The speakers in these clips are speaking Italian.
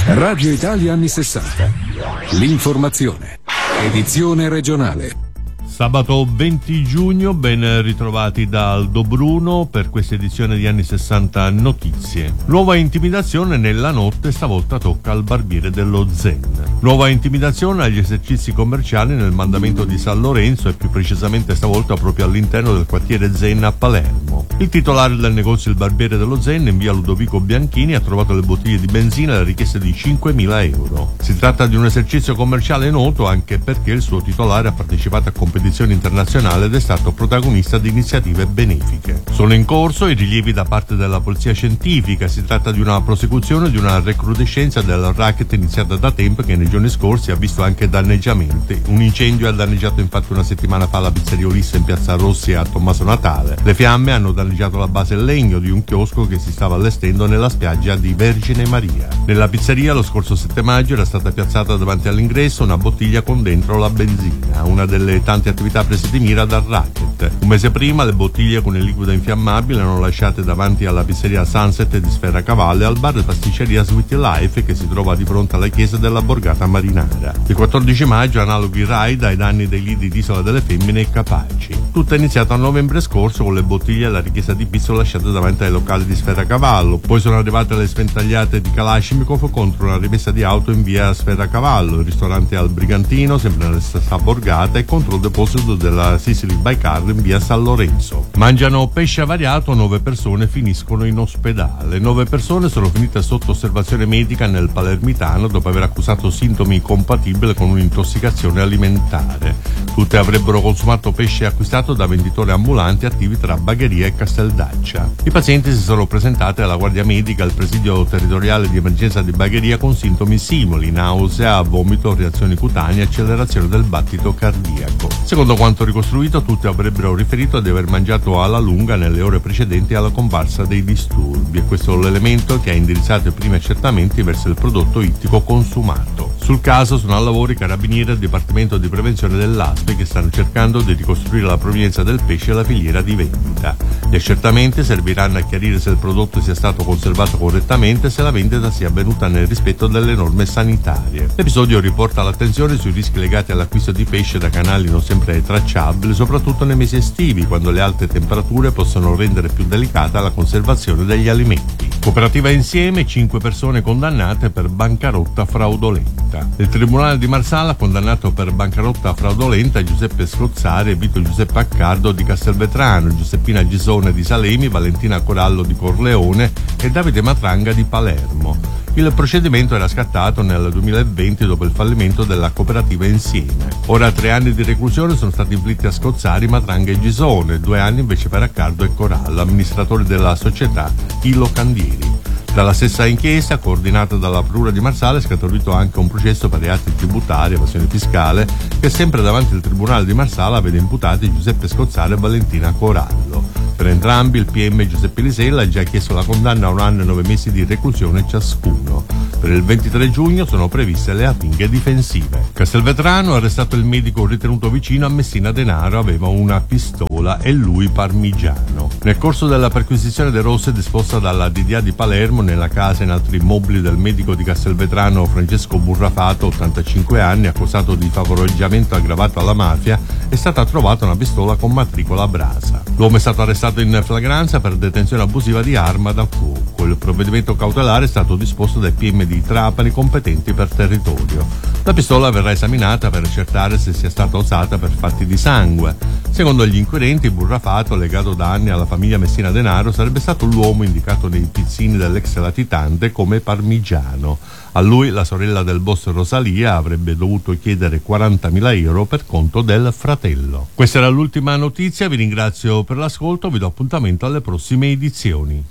Radio Italia anni 60. L'informazione. Edizione regionale. Sabato 20 giugno, ben ritrovati da Aldo Bruno per questa edizione di anni 60 notizie. Nuova intimidazione nella notte, stavolta tocca al barbiere dello Zen. Nuova intimidazione agli esercizi commerciali nel mandamento di San Lorenzo e più precisamente stavolta proprio all'interno del quartiere Zen a Palermo. Il titolare del negozio Il Barbiere dello Zen in via Ludovico Bianchini ha trovato le bottiglie di benzina alla richiesta di 5.000 euro. Si tratta di un esercizio commerciale noto anche perché il suo titolare ha partecipato a competizioni internazionali ed è stato protagonista di iniziative benefiche. Sono in corso i rilievi da parte della polizia scientifica. Si tratta di una prosecuzione di una recrudescenza del racket iniziata da tempo che nei giorni scorsi ha visto anche danneggiamenti. Un incendio ha danneggiato infatti una settimana fa la pizzeria Ulisse in piazza Rossi a Tommaso Natale. Le fiamme hanno danneggiato la base in legno di un chiosco che si stava allestendo nella spiaggia di Vergine Maria. Nella pizzeria lo scorso 7 maggio era stata piazzata davanti all'ingresso una bottiglia con dentro la benzina, una delle tante attività prese di mira dal racket. Un mese prima le bottiglie con il liquido infiammabile erano lasciate davanti alla pizzeria Sunset di Sferracavallo e al bar e pasticceria Sweet Life che si trova di fronte alla chiesa della Borgata Marinara. Il 14 maggio analoghi raid ai danni dei lidi di Isola delle Femmine e Capaci. Tutto è iniziato a novembre scorso con le bottiglie e la richiesta di pizzo lasciate davanti ai locali di Sferracavallo. Poi sono arrivate le sventagliate di Kalashnikov contro una rimessa di auto in via Sferracavallo, il ristorante al Brigantino sempre nella stessa borgata e contro il deposito della Sicily by Car in via San Lorenzo. Mangiano pesce avariato, 9 persone finiscono in ospedale. 9 persone sono finite sotto osservazione medica nel Palermitano dopo aver accusato sintomi compatibili con un'intossicazione alimentare. Tutte avrebbero consumato pesce acquistato da venditori ambulanti attivi tra Bagheria e Casteldaccia. I pazienti si sono presentati alla guardia medica al presidio territoriale di emergenza di Bagheria con sintomi simili: nausea, vomito, reazioni cutanee, accelerazione del battito cardiaco. Secondo quanto ricostruito, tutti avrebbero riferito di aver mangiato alla lunga nelle ore precedenti alla comparsa dei disturbi e questo è l'elemento che ha indirizzato i primi accertamenti verso il prodotto ittico consumato. Sul caso sono al lavoro i carabinieri del Dipartimento di Prevenzione dell'ASP che stanno cercando di ricostruire la provenienza del pesce e la filiera di vendita. Gli accertamenti serviranno a chiarire se il prodotto sia stato conservato correttamente e se la vendita sia avvenuta nel rispetto delle norme sanitarie. L'episodio riporta l'attenzione sui rischi legati all'acquisto di pesce da canali non sempre tracciabili, soprattutto nei mesi estivi, quando le alte temperature possono rendere più delicata la conservazione degli alimenti. Cooperativa Insieme, 5 persone condannate per bancarotta fraudolenta. Il Tribunale di Marsala ha condannato per bancarotta fraudolenta Giuseppe Scozzari e Vito Giuseppe Accardo di Castelvetrano, Giuseppina Gisone di Salemi, Valentina Corallo di Corleone e Davide Matranga di Palermo. Il procedimento era scattato nel 2020 dopo il fallimento della cooperativa Insieme. Ora 3 anni di reclusione sono stati inflitti a Scozzari, Matranga e Gisone, 2 anni invece per Accardo e Corallo, amministratori della società Ilo Candieri. Dalla stessa inchiesta, coordinata dalla Procura di Marsala, è scaturito anche un processo per reati tributari e evasione fiscale che sempre davanti al Tribunale di Marsala vede imputati Giuseppe Scozzari e Valentina Corallo. Per entrambi il PM Giuseppe Lisella ha già chiesto la condanna a 1 anno e 9 mesi di reclusione ciascuno. Per il 23 giugno sono previste le arringhe difensive. Castelvetrano ha arrestato il medico ritenuto vicino a Messina Denaro, aveva una pistola e lui parmigiano. Nel corso della perquisizione dei rossi disposta dalla DDA di Palermo nella casa e in altri immobili del medico di Castelvetrano Francesco Burrafato, 85 anni, accusato di favoreggiamento aggravato alla mafia, è stata trovata una pistola con matricola Brasa. L'uomo è stato arrestato in flagranza per detenzione abusiva di arma da fuoco. Il provvedimento cautelare è stato disposto dai PM di Trapani competenti per territorio. La pistola verrà esaminata per accertare se sia stata usata per fatti di sangue. Secondo gli inquirenti, Burrafato, legato da anni alla famiglia Messina Denaro, sarebbe stato l'uomo indicato nei pizzini dell'ex latitante come parmigiano. A lui la sorella del boss Rosalia avrebbe dovuto chiedere 40.000 euro per conto del fratello. Questa era l'ultima notizia, vi ringrazio per l'ascolto, vi do appuntamento alle prossime edizioni.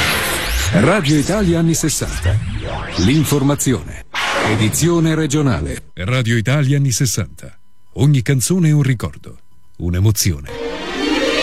Radio Italia anni 60. L'informazione. Edizione regionale. Radio Italia anni 60. Ogni canzone è un ricordo, un'emozione.